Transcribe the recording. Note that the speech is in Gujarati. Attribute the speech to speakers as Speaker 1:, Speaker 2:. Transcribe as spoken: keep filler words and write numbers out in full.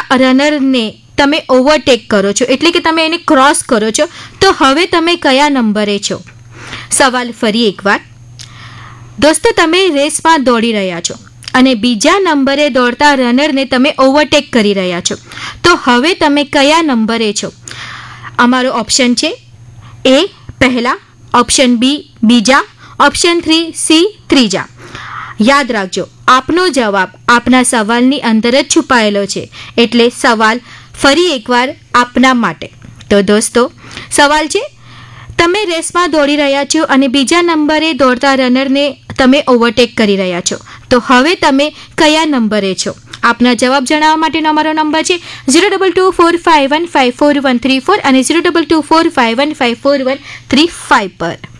Speaker 1: રનરને તમે ઓવરટેક કરો છો, એટલે કે તમે એને ક્રોસ કરો છો, તો હવે તમે કયા નંબરે છો? સવાલ ફરી એકવાર. દોસ્તો, તમે રેસમાં દોડી રહ્યા છો અને બીજા નંબરે દોડતા રનરને તમે ઓવરટેક કરી રહ્યા છો, તો હવે તમે કયા નંબરે છો? અમારો ઓપ્શન છે એ પહેલા, ઓપ્શન બી બીજા, ઓપ્શન થ્રી સી ત્રીજા. યાદ રાખજો, આપનો જવાબ આપના સવાલની અંદર જ છુપાયેલો છે, એટલે સવાલ ફરી એકવાર આપના માટે. તો દોસ્તો, સવાલ છે, તમે રેસમાં દોડી રહ્યા છો અને બીજા નંબરે દોડતા રનરને તમે ઓવરટેક કરી રહ્યા છો, તો હવે તમે કયા નંબરે છો? આપના જવાબ જણાવવા માટેનો અમારો નંબર છે zero double two four five one five four one three four અને zero double two four five one five four one three five પર.